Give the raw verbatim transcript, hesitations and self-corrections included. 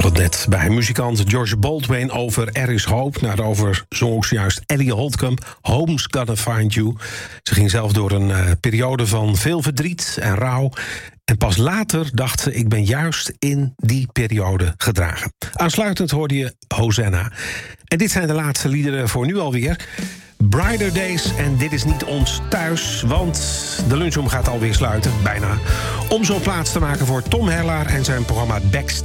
het net bij muzikant George Baldwin over Er is hoop. Nou, daarover zong ook zojuist Ellie Holtcomb, Home's Gonna Find You. Ze ging zelf door een uh, periode van veel verdriet en rouw. En pas later dacht ze, ik ben juist in die periode gedragen. Aansluitend hoorde je Hosanna. En dit zijn de laatste liederen voor nu alweer. Brighter Days, en dit is niet ons thuis, want de lunchroom gaat alweer sluiten, bijna. Om zo plaats te maken voor Tom Hellaar en zijn programma Backstage.